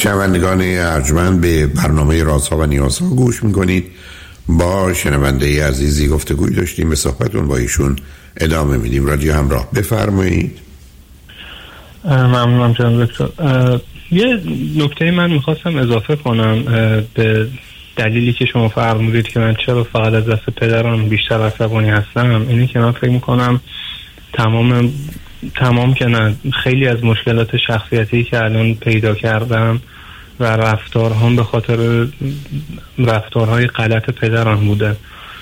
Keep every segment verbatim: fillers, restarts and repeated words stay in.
شنوندگان ارجمند به برنامه رازها و نیازها گوش میکنید. با شنونده عزیزی گفتگوی داشتیم، به صحبتون با ایشون ادامه میدیم. رادیو همراه، بفرمایید. ممنونم جناب دکتر. یه نکته من میخواستم اضافه کنم به دلیلی که شما فرمودید که من چرا فقط از دست پدرم بیشتر عصبانی هستم. اینی که من فکر میکنم تمام تمام که نه خیلی از مشکلات شخصیتی که الان پیدا کردم و رفتارهام به خاطر رفتارهای غلط پدرم بوده.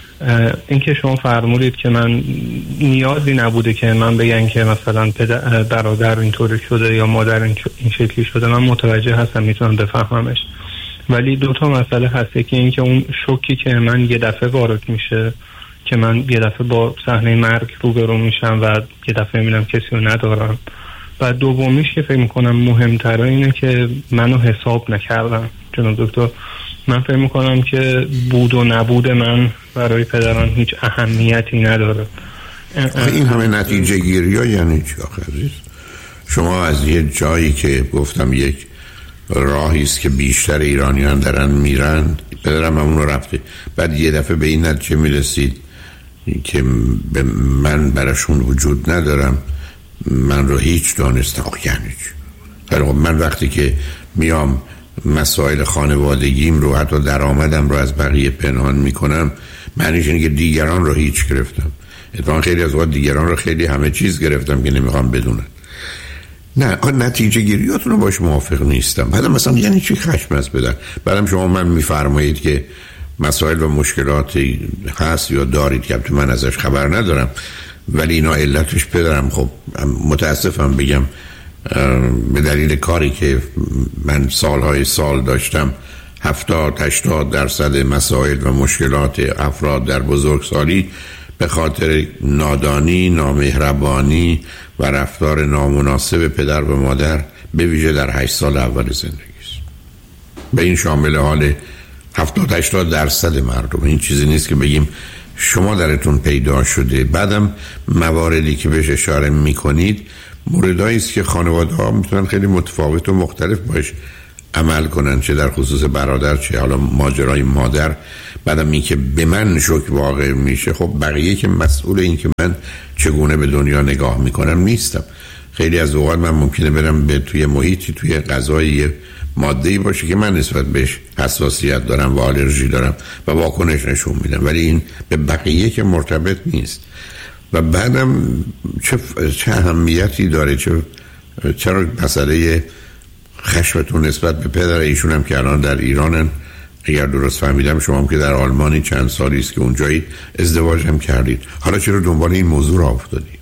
این که شما فرمودید که من نیازی نبوده که من بگن که مثلا پدر برادر اینطوری شده یا مادر این شکلی شده، من متوجه هستم، میتونم بفهممش. ولی دو تا مسئله هسته که این که اون شوکی که من یه دفعه وارد میشه که من یه دفعه با صحنه مرگ روبرو میشم و یه دفعه میبینم کسی رو ندارم، و دومیش که فکر میکنم مهمتره اینه که منو حساب نکردم. جناب دکتر، من فکر میکنم که بود و نبود من برای پدرم هیچ اهمیتی نداره. این همه نتیجه گیری ها یعنی چی آخه عزیز؟ شما از یه جایی که گفتم یک راهی است که بیشتر ایرانیان دارن میرن، پدرم همون رو رفته، بعد یه دفعه به این نتیجه میرسید که من براشون وجود ندارم، من رو هیچ دانستم. آخه یعنی چی؟ من وقتی که میام مسائل خانوادگیم رو، حتی درآمدم رو از بقیه پنهان میکنم، معنیش اینه که دیگران رو هیچ گرفتم. اتفاقا خیلی از وقت دیگران رو خیلی همه چیز گرفتم که نمیخوام بدونن. نه، نتیجه گیریاتون رو باش موافق نیستم. بعدم مثلا یعنی چی خشم از بدن؟ بعدم شما من میفرمایید که مسائل و مشکلاتی هست یا دارید که من ازش خبر ندارم، ولی اینا علتش پدرم. خب متاسفم بگم به دلیل کاری که من سالهای سال داشتم، هفتاد هشتاد درصد مسائل و مشکلات افراد در بزرگسالی به خاطر نادانی، نامهربانی و رفتار نامناسب پدر و مادر به ویژه در هشت سال اول زندگی است. به این شامل حال هفتاد هشتاد درصد مردم. این چیزی نیست که بگیم شما درتون پیدا شده. بعدم مواردی که بهش اشاره میکنید موردایی است که خانواده ها میتونن خیلی متفاوت و مختلف باش عمل کنن، چه در خصوص برادر چه حالا ماجرای مادر. بعدم این که به من شوک واقع میشه، خب بقیه که مسئول این که من چگونه به دنیا نگاه میکنم نیستم. خیلی از اوقات من ممکنه برم به توی محیطی، توی غذای ماده‌ای باشه که من نسبت بهش حساسیت دارم و آلرژی دارم و واکنش نشون میدم، ولی این به بقیه که مرتبط نیست. و بعدم چه چه اهمیتی داره، چه چرا مسئله خشمتون نسبت به پدر ایشون هم که الان در ایرانن، اگر درست فهمیدم شما هم که در آلمانی چند سالی است که اونجایی ازدواج هم کردید، حالا چرا دنبال این موضوع را افتادید؟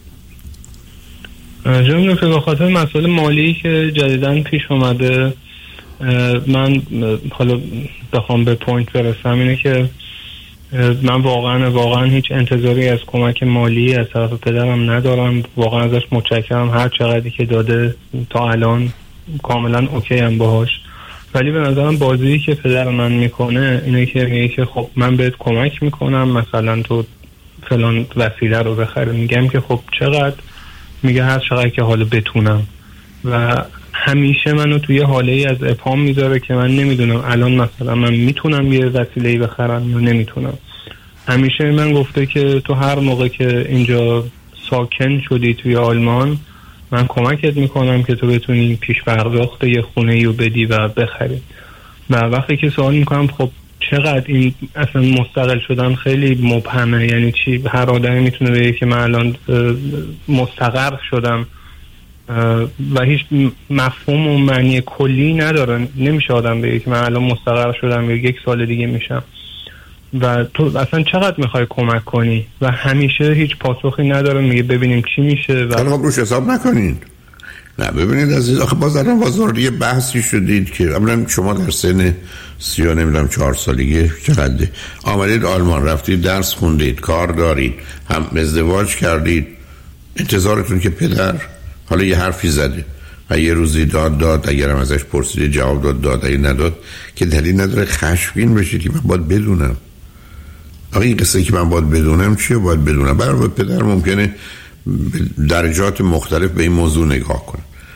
جناب دکتر، به خاطر مسئله مالی که جدیداً پیش اومده، من حالا بخوام به پوینت برسم اینه که من واقعا واقعا هیچ انتظاری از کمک مالی از طرف پدرم ندارم. واقعا ازش متشکرم، هر چقدری که داده تا الان کاملا اوکی ام باهاش. ولی به نظرم بازی که پدر من میکنه اینه که میگه که خب من بهت کمک میکنم، مثلا تو فلان وسیله رو بخره. میگم که خب چقدر؟ میگه هر چقدر که حالا بتونم. و همیشه منو توی حاله ای از ابهام میذاره که من نمیدونم الان مثلا من میتونم یه وسیله‌ای بخرم یا نمیتونم. همیشه من گفته که تو هر موقع که اینجا ساکن شدی توی آلمان، من کمکت میکنم که تو بتونی پیش پرداخت یه خونه رو بدی و بخری. و وقتی که سوال میکنم خب چقدر، این اصلا مستقل شدن خیلی مبهمه. یعنی چی؟ هر آدمی میتونه بگه که من الان مستقر شدم و هیچ مفهوم و معنی کلی نداره. نمیشه آدم بگه که من الان مستقر شدم یا یک سال دیگه میشم. و تو اصلا چقدر میخوای کمک کنی؟ و همیشه هیچ پاسخی نداره، میگه ببینیم چی میشه. و خب روش حساب نکنین. نه ببینید عزیز، آخه باز الان وارد یه بحثی شدید که اولا شما در سن سی و نمیدونم چهار سالگی چقدر آمدید آلمان، رفتید درس خوندید، کار دارید، هم ازدواج کردید، انتظارتون که پدر حالا یه حرفی زده و یه روزی داد داد اگرم ازش پرسید جواب داد داد، اگه نداد که دلیل نداره خشمگین بشید که من باید بدونم. آقا این قصه که من باید بدونم چیه؟ باید بدونم. برای پدر ممکنه درجات مختلف به این موضوع نگاه کنه.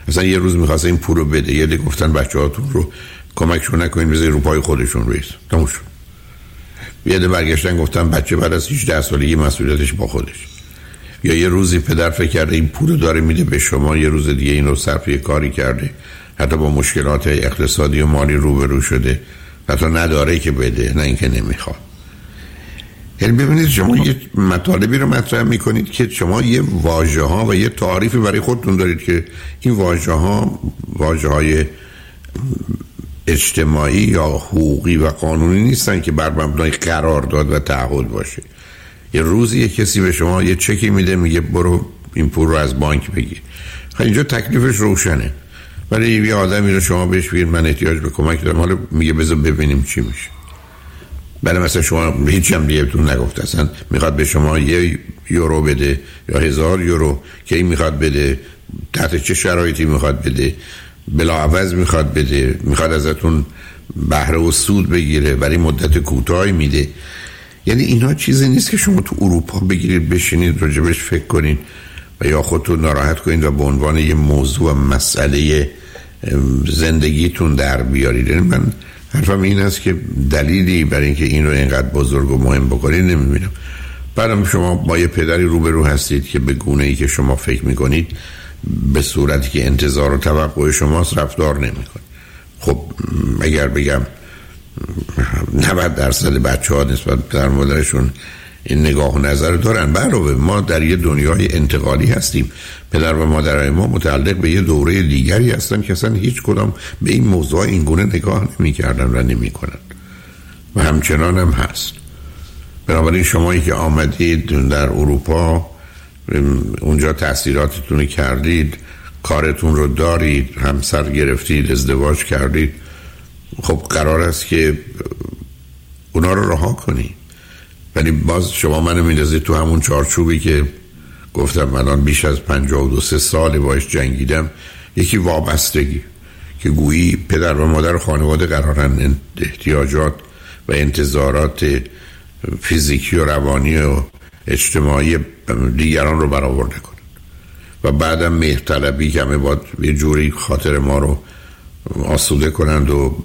مثلا یه روز می‌خواست این پول رو بده، یه ده گفتن بچه‌هاتون رو کمکشون نکنین بذارین رو پای خودشون بایستن، تموم شد. یه ده برگشتن گفتن بچه بعد از هجده سالگی مسئولیتش با خودش. یا یه روزی پدر فکر کرده این پول داره میده به شما، یه روز دیگه این رو صرف یه کاری کرده، حتی با مشکلات اقتصادی و مالی روبرو شده، حتی نداره که بده، نه اینکه نمیخواد. یعنی ببینید شما یه مطالبی رو مطرح میکنید که شما یه واژه ها و یه تعریفی برای خودتون دارید که این واژه ها واژه های اجتماعی یا حقوقی و قانونی نیستن که بر مبنای قرارداد و تعهد باشه. یه روزی یه کسی به شما یه چکی میده میگه برو این پول رو از بانک بگیر، خب اینجا تکلیفش روشنه. ولی یه آدمی رو شما بهش بگید من احتیاج به کمک دارم، حالا میگه بذار ببینیم چی میشه. بله مثلا شما هیچ هم دیگه بهتون نگفته، اصلا میخواد به شما یه یورو بده یا هزار یورو که این میخواد بده، تحت چه شرایطی میخواد بده، بلاعوض میخواد بده، میخواد ازتون بهره و سود بگیره برای مدت کوتاهی میده. یعنی اینا چیزی نیست که شما تو اروپا بگیرید بشینید راجبش فکر کنید و یا خودتون ناراحت کنید و به عنوان یه موضوع و مسئله زندگیتون در بیارید. یعنی من حرفم این است که دلیلی برای اینکه این رو اینقدر بزرگ و مهم بکنید نمیبینم. بعدم شما با یه پدری روبرو هستید که به گونه‌ای که شما فکر میکنید به صورتی که انتظار و توقع شماست رفتار نمیکنه. خب اگر بگم نود درصد بچه ها نسبت در مادرشون این نگاه و نظر دارن، علاوه ما در یه دنیای انتقالی هستیم. پدر و مادرای ما متعلق به یه دوره دیگری هستن که اصلا هیچ کدام به این موضوع این گونه نگاه نمی کردن و نمی کنن و همچنان هم هست. بنابراین شمایی که آمدید در اروپا اونجا تحصیلاتتون رو کردید، کارتون رو دارید، همسر گرفتید، ازدواج کردید، خب قرار است که اونا رو رها کنید. ولی باز شما منو میندازید تو همون چارچوبی که گفتم الان بیش از پنجاه و دو سه سال باش جنگیدم، یکی وابستگی که گویی پدر و مادر خانواده قرارن احتیاجات و انتظارات فیزیکی و روانی و اجتماعی دیگران رو برآورده کنن و بعدم مهرطلبی که همه باید یه جوری خاطر ما رو آسوده کنند و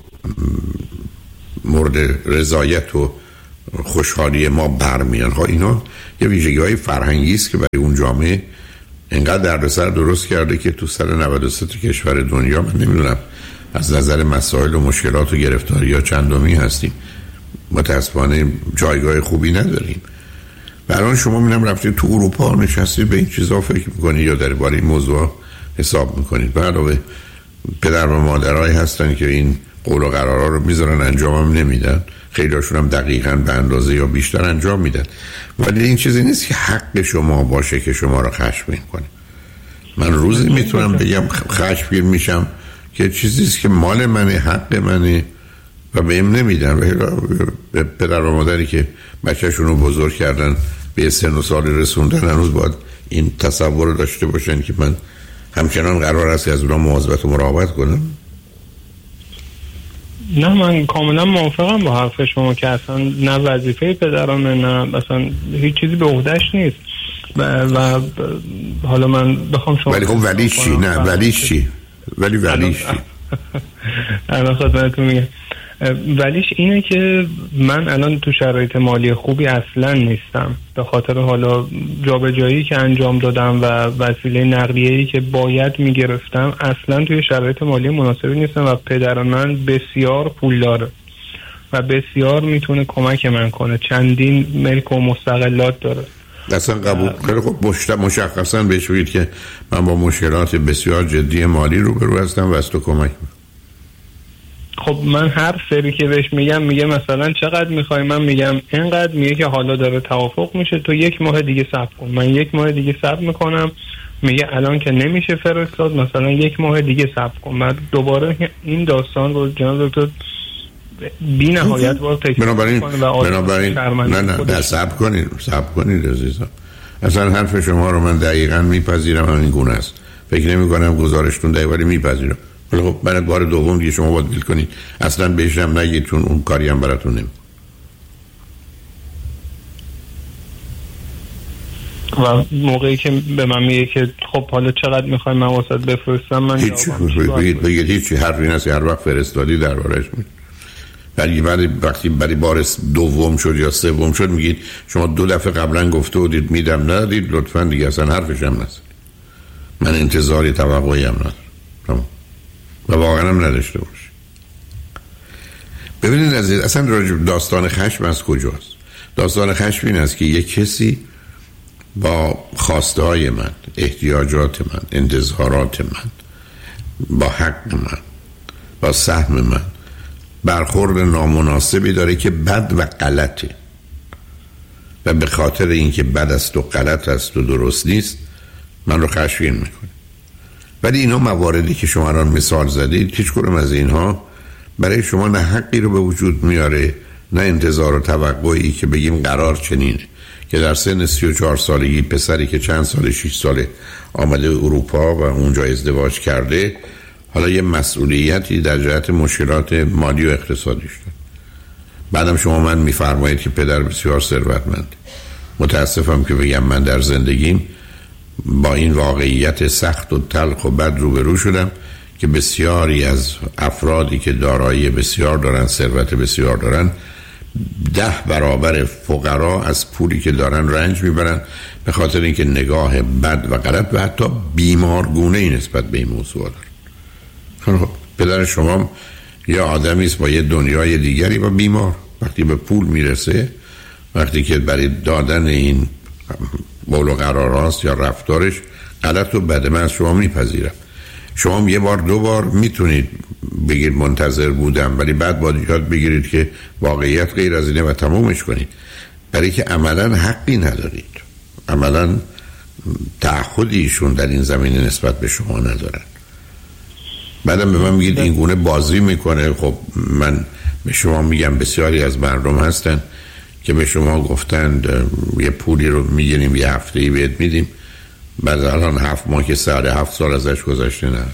مورد رضایت و خوشحالی ما برمیان. ها اینا یه ویژگی های فرهنگی است که برای اون جامعه انقدر دردسر درست کرده که تو سر نود و سه کشور دنیا من نمیدونم از نظر مسائل و مشکلات و گرفتاری ها چندمی هستیم. متاسفانه جایگاه خوبی نداریم. برای شما میرم رفتید تو اروپا نشستید به این چیزا فکر میکنید یا درباره این موضوع حساب میکنید. به علاوه پدر و مادرای هستن که این قول و قرارا رو میذارن انجام هم نمیدن، خیلی هاشون هم دقیقاً به اندازه یا بیشتر انجام میدن. ولی این چیزی نیست که حق شما باشه که شما رو خشمگین کنه. من روزی میتونم بگم خشمگین میشم که چیزیست که مال منه، حق منه و بهم نمیدن. و پدر و مادری که بچه‌شون رو بزرگ کردن به سن و سال رسوندن هنوز باید این تصور رو داشته باشن که من همچنان قرار است از اونها مواظبت و مراقبت کنم. نه من کاملا موافقم با حرف شما که اصلا نه وظیفه پدرانه نه اصلا هیچ چیزی به عهده‌اش نیست و, و حالا من بخوام شما ولی خب ولیش چی؟ نه ولیش چی؟ ولی ولیش چی؟ الان خدمتتون میگم ولیش اینه که من الان تو شرایط مالی خوبی اصلا نیستم به خاطر حالا جابجایی که انجام دادم و وسیله نقلیه‌ای که باید میگرفتم اصلا توی شرایط مالی مناسبی نیستم و پدر من بسیار پولداره و بسیار میتونه کمک من کنه، چندین ملک و مستقلات داره. اصلا قبول خیلی خب مشخصا بهش بگید که من با مشکلات بسیار جدی مالی روبرو هستم و از تو کمک میکنم. خب من هر سری که بهش میگم میگه مثلا چقدر میخوای، من میگم اینقدر، میگه که حالا داره توافق میشه تو یک ماه دیگه صبر کن. من یک ماه دیگه صبر میکنم، میگه الان که نمیشه فرستاد مثلا یک ماه دیگه صبر کن. من دوباره این داستان رو جناب دکتر بی نهایت بار تکرار بنابراین بنابراین نه نه نه صبر کنید صبر کنید عزیزم. اصلا حرف شما رو من دقیقاً میپذیرم، همین گونه است. فکر نمی‌کنم گزارشتون دقیقاً ولی میپذیرم. ولی خب بعد بار دوم دیگه شما باید بیل کنید اصلا بهش هم نگید چون اون کاری هم براتون نمی‌کنه. و موقعی که به من میگه که خب حالا چقدر میخوای من واسط بفرستم، من هیچی بگید بگید هیچی حرفی نیست. هر وقت فرستادی دربارش میگید، ولی بعد وقتی برای بار دوم شد یا سوم شد میگید شما دو دفعه قبلا گفته بودید میدم ندادید، لطفا دیگه اصلا حرفش هم نزن. من انتظاری توقعی هم ندارم و واقعا هم نداشته باش. ببینید عزیز، اصلا داستان خشم از کجاست؟ داستان خشم این است که یک کسی با خواسته های من، احتیاجات من، انتظارات من، با حق من، با سهم من برخورد نامناسبی داره که بد و غلطه و به خاطر اینکه بد است و غلط است و درست نیست من رو خشمگین میکنه. ولی اینا مواردی که شما را مثال زدید، هیچ کدوم از اینها برای شما نه حقی رو به وجود میاره نه انتظار و توقعی که بگیم قرار چنینه که در سن سی و چهار سالگی پسری که چند سال شش ساله آمده اروپا و اونجا ازدواج کرده حالا یه مسئولیتی در جهت مشکلات مالی و اقتصادیش داره. بعدم شما من میفرمایید که پدر بسیار ثروتمند. متاسفم که بگم من در زندگیم با این واقعیت سخت و تلخ و بد روبرو شدم که بسیاری از افرادی که دارایی بسیار دارن، ثروت بسیار دارن، ده برابر فقرا از پولی که دارن رنج میبرن به خاطر اینکه نگاه بد و غلط و حتی بیمارگونه ای نسبت به این موضوع دارن. خب پدر شما یا آدمی است با یه دنیای دیگری و بیمار، وقتی به پول میرسه، وقتی که برای دادن این قول و قرارات یا رفتارش غلط و بده، من از شما میپذیرم. شما یه بار دو بار میتونید بگید منتظر بودم، ولی بعد باید یاد بگیرید که واقعیت غیر از اینه و تمومش کنید، برای که عملا حقی ندارید، عملا تعهدی ایشون در این زمینه نسبت به شما ندارن. بعدم به من میگید این گونه بازی میکنه. خب من به شما میگم بسیاری از مردم هستن که به شما گفتند یه پولی رو میگیریم یه هفته‌ای بهت میدیم، بعد الان هفت ماه که ساعت هفت سال ازش گذشته نه.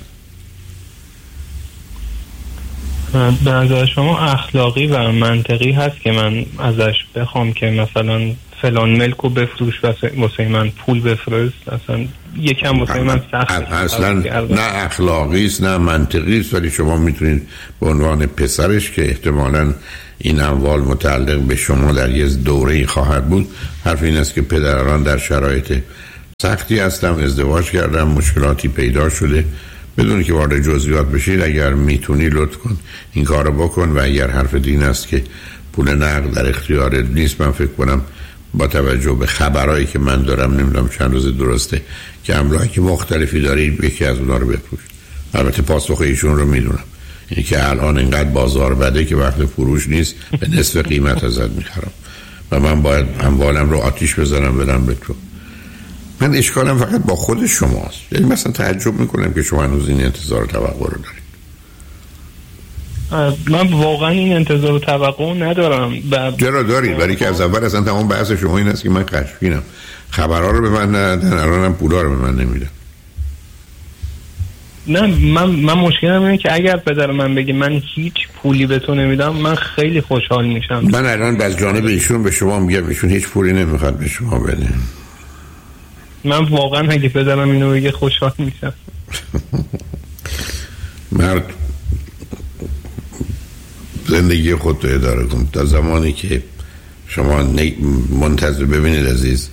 به نظر شما اخلاقی و منطقی هست که من ازش بخوام که مثلا فلان ملکو بفروش واسه من پول بفرست؟ اصلا یکم واسه من سخت اصلا نه اخلاقی است نه منطقی است، ولی شما میتونید به عنوان پسرش که احتمالاً این اموال متعلق به شما در یه دوره‌ای خواهد بود، حرف این است که پدران در شرایط سختی هستم، ازدواج کردم، مشکلاتی پیدا شده، بدون که وارد جزئیات بشید اگر میتونی لطف کن این کارو بکن، و اگر حرف دین است که پول نقد در اختیارت نیست، من فکر کنم با توجه به خبرایی که من دارم، نمیدونم چند روز درسته که املاک مختلفی دارید، یکی از اونها رو بفروش. البته پاسخ ایشون رو میدونم، اینه که الان اینقدر بازار بده که وقت فروش نیست، به نصف قیمت ازت میخرم و من باید اموالم رو آتیش بزنم بدم به تو. من اشکالم فقط با خود شماست. یعنی مثلا تعجب میکنم که شما هنوز این انتظار و توقع رو دارید. من واقعا این انتظار و توقع ندارم. چرا دارید؟ ولی که از اول اصلا تمام بحث شما این است که من خشمگینم، خبرها رو به من ندادن، الانم پولا رو به من نمیدن. نه من من مشکلم اینه که اگر پدر من بگه من هیچ پولی به تو نمیدم، من خیلی خوشحال میشم. من الان از جانب ایشون به شما میگم ایشون هیچ پولی نمیخواد به شما بده. من واقعا اگه پدرم اینو بگه خوشحال میشم. مرد زندگی خودتو اداره کن تا زمانی که شما منتظر. ببینید عزیز،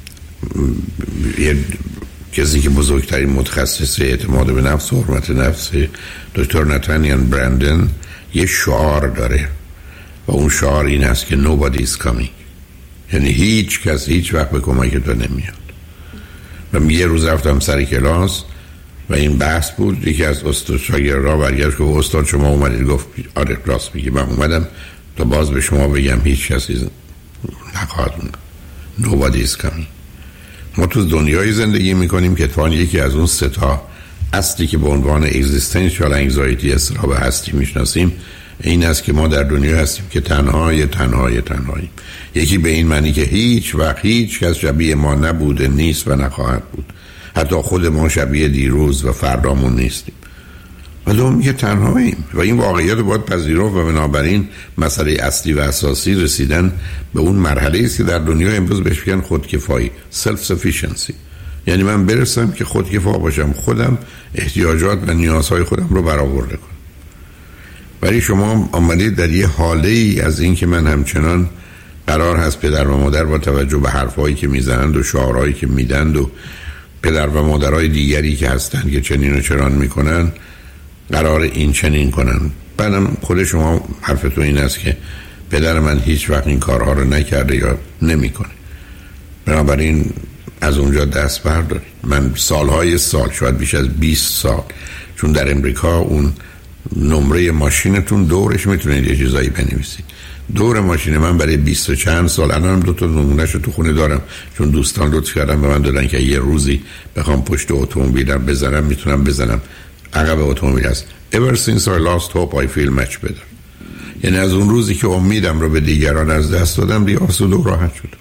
یه کسی که بزرگترین متخصص اعتماد به نفس و حرمت نفس، دکتر نتانیان برندن، یه شعار داره و اون شعار این است که nobody is coming، یعنی هیچ کس هیچ وقت به کمک تو نمیاد. و یه روز رفتم سر کلاس و این بحث بود، یکی از استاد شاگردها برگشت گفت استاد شما اومدید؟ گفت آره راست میگی، من اومدم تا باز به شما بگم هیچ کسی نخواهد اومد. nobody is coming. ما تو دنیای زندگی میکنیم که اتفاقاً یکی از اون سه تا اصلی که به عنوان اگزیستانشال انگزایتی، اضطراب هستی میشناسیم، این است که ما در دنیا هستیم که تنهای تنهای تنهاییم. یکی به این معنی که هیچ وقت هیچ کس شبیه ما نبوده، نیست و نخواهد بود. حتی خود ما شبیه دیروز و فردامون نیستیم. و دوم میگه تنهاییم و این واقعیت رو باید پذیرفت و بنابراین مسئله اصلی و اساسی رسیدن به اون مرحله است که در دنیا امروز بهش میگن خودکفایی، سلف سفیشنسی. یعنی من برسم که خودکفا باشم، خودم احتیاجات و نیازهای خودم رو برآورده کنم. ولی شما آمدید در یه حاله ای از این که من همچنان قرار هست پدر و مادر با توجه به حرفایی که میزنند و شعارهایی که میدند و پدر و مادرای دیگری که هستند که چنین و چران میکنن قرار این چنین کنن. بعدم خود شما حرفتون این است که پدر من هیچ وقت این کارها رو نکرده یا نمیکنه، بنابراین از اونجا دست بردارید. من سالهای سال، شاید بیش از بیست سال، چون در امریکا اون نمره ماشینتون دورش میتونید یه چیزایی بنویسید. دور ماشین من برای بیست و چند سال، الانم دو تا نمونهش تو خونه دارم چون دوستان لطف کردن به من دادن که یه روزی بخوام پشت اتومبیلم بزنم میتونم بزنم عقب اتومبیل است. Ever since I lost hope I feel much better. یعنی از اون روزی که امیدم رو به دیگران از دست دادم دیگه آسوده و راحت شدم.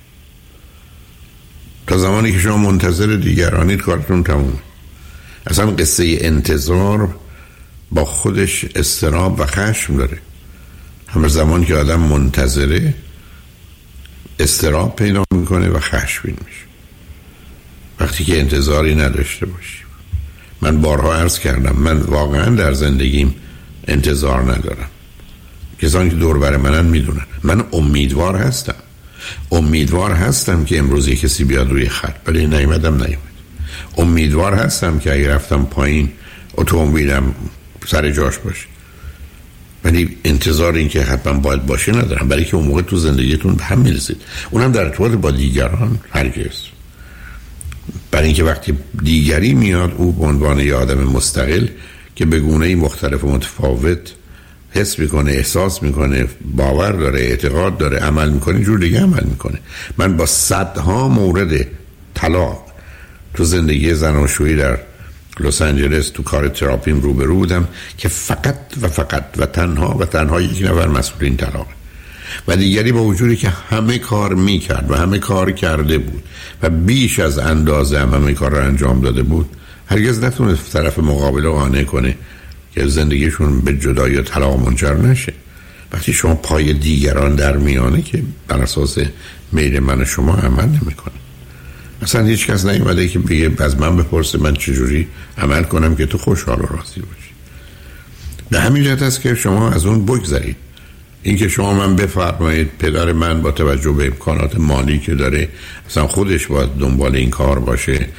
تا زمانی که شما منتظر دیگرانید کارتون تمومه. اصلا قصه انتظار با خودش اضطراب و خشم داره. همه زمان که آدم منتظره اضطراب پیدا میکنه و خشمگین میشه. وقتی که انتظاری نداشته باشی. من بارها عرض کردم من واقعا در زندگیم انتظار ندارم. کسانی که دور بر منن میدونن من امیدوار هستم. امیدوار هستم که امروز کسی بیاد روی خط، ولی نیومدم نیومد. امیدوار هستم که اگه رفتم پایین اتومبیلم سر جاش باشه، ولی انتظار این که حتما باید باشه ندارم، برای که اون موقع تو زندگیتون به هم میرسید. اونم در ارتباط با دیگران هرگز. برای اینکه وقتی دیگری میاد او به عنوان یه آدم مستقل که به گونه‌ای مختلف و متفاوت حس میکنه، احساس میکنه، باور داره، اعتقاد داره، عمل میکنه، جور دیگه عمل میکنه. من با صدها مورد طلاق تو زندگی زناشویی در لس آنجلس تو کار تراپیم روبرو بودم که فقط و فقط و تنها و تنها یک نفر مسئول این طلاقه و دیگری با وجودی که همه کار میکرد و همه کار کرده بود و بیش از اندازه هم همه کار رو انجام داده بود، هرگز نتونست طرف مقابل رو قانع کنه که زندگیشون به جدایی و طلاق منجر نشه. وقتی شما پای دیگران در میانه که بر اساس میل من و شما عمل نمیکنه. اصلا هیچ کس نیومده که بگه از من بپرسه من چجوری عمل کنم که تو خوشحال و راضی باشی. به همین جهت است که شما از اون بگذرید. این که شما من بفرمایید پدر من با توجه به امکانات مالی که داره اصلا خودش باید دنبال این کار باشه